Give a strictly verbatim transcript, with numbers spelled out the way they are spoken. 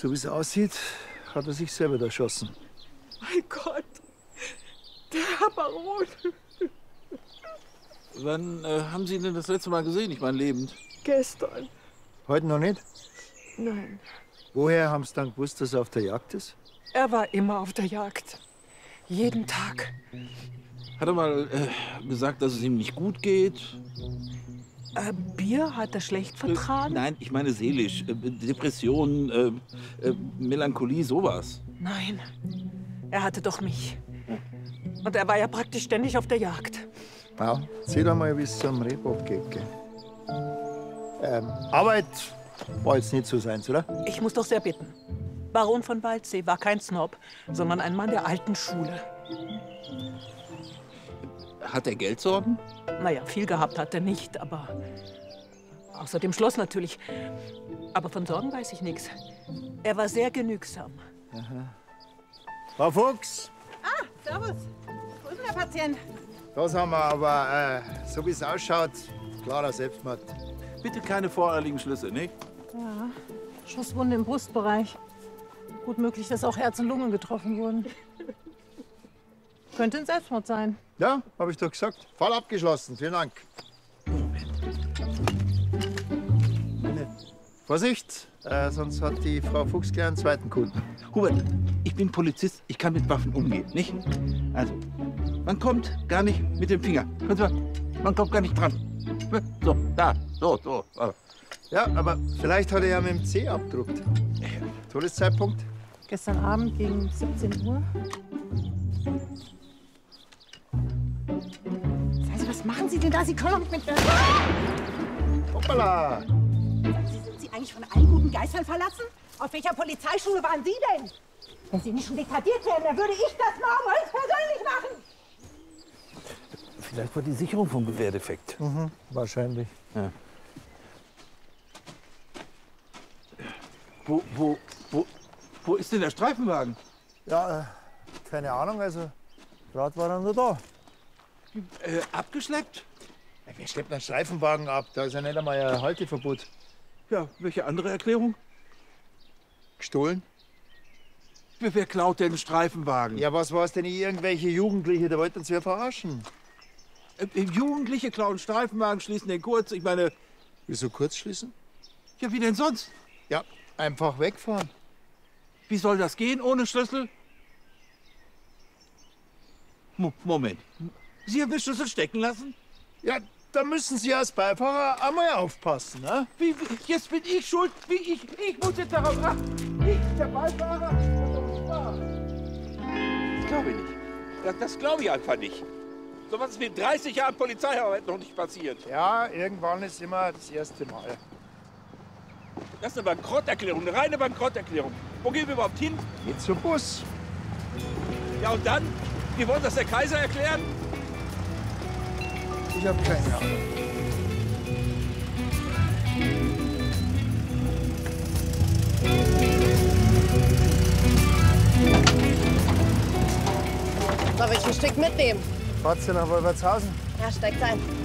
So wie es aussieht, hat er sich selber erschossen. Mein Gott, der Herr Baron. Wann äh, haben Sie ihn denn das letzte Mal gesehen? Ich meine, lebend. Gestern. Heute noch nicht? Nein. Woher haben Sie dann gewusst, dass er auf der Jagd ist? Er war immer auf der Jagd. Jeden Tag. Hat er mal äh, gesagt, dass es ihm nicht gut geht? Äh, Bier hat er schlecht vertragen? Äh, nein, ich meine seelisch. Äh, Depression, äh, äh, Melancholie, sowas. Nein, er hatte doch mich. Und er war ja praktisch ständig auf der Jagd. Ja, sieh doch mal, wie es am Rehbock geht. Gell? Ähm, Arbeit war jetzt nicht so seins, oder? Ich muss doch sehr bitten. Baron von Waldsee war kein Snob, sondern ein Mann der alten Schule. Hat er Geldsorgen? Naja, viel gehabt hat er nicht, aber außer dem Schloss natürlich. Aber von Sorgen weiß ich nichts. Er war sehr genügsam. Aha. Frau Fuchs! Ah, servus. Wo ist denn der Patient? Das haben wir, aber äh, so wie es ausschaut, klarer Selbstmord. Bitte keine voreiligen Schlüsse, nicht? Ja, Schusswunde im Brustbereich. Gut möglich, dass auch Herz und Lungen getroffen wurden. Könnte ein Selbstmord sein. Ja, habe ich doch gesagt. Fall abgeschlossen. Vielen Dank. Meine Vorsicht, äh, sonst hat die Frau Fuchs gleich einen zweiten Kunden. Hubert, ich bin Polizist, ich kann mit Waffen umgehen, nicht? Also, man kommt gar nicht mit dem Finger. Hören Sie mal, man kommt gar nicht dran. So, da, so, so. Ja, aber vielleicht hat er ja mit dem C abgedruckt. Todeszeitpunkt? Gestern Abend gegen siebzehn Uhr. Also, was machen Sie denn da? Sie können doch mit mir... Hoppala! Sind Sie eigentlich von allen guten Geistern verlassen? Auf welcher Polizeischule waren Sie denn? Wenn Sie nicht schon degradiert wären, dann würde ich das morgen höchstpersönlich machen. Vielleicht war die Sicherung vom Gewehrdefekt. Mhm, wahrscheinlich. Ja. Wo, wo, wo, wo ist denn der Streifenwagen? Ja, äh, keine Ahnung, also gerade war er nur da. Äh, abgeschleppt? Ja, wer schleppt einen Streifenwagen ab? Da ist ja nicht einmal ein Halteverbot. Ja, welche andere Erklärung? Gestohlen? Wer, wer klaut denn einen Streifenwagen? Ja, was war's denn? Irgendwelche Jugendliche, da wollten uns ja verarschen. Äh, Jugendliche klauen Streifenwagen, schließen den kurz. Ich meine... Wieso kurz schließen? Ja, wie denn sonst? Ja, einfach wegfahren. Wie soll das gehen ohne Schlüssel? Mo Moment. Sie haben den Schlüssel stecken lassen? Ja, da müssen Sie als Beifahrer einmal aufpassen, ne? Wie, wie, jetzt bin ich schuld? Wie, ich, ich muss jetzt darauf achten? Ich, der Beifahrer? Das glaube ich nicht. Das, das glaube ich einfach nicht. So was ist mir in dreißig Jahren Polizeiarbeit noch nicht passiert. Ja, irgendwann ist immer das erste Mal. Das ist eine Bankrotterklärung, eine reine Bankrotterklärung. Wo gehen wir überhaupt hin? Geht zum Bus. Ja, und dann? Wir wollen das der Kaiser erklären? Ich habe keine Ahnung. Soll ich ein Stück mitnehmen? Fahrt's nach Wolfertshausen? Ja, steigt ein.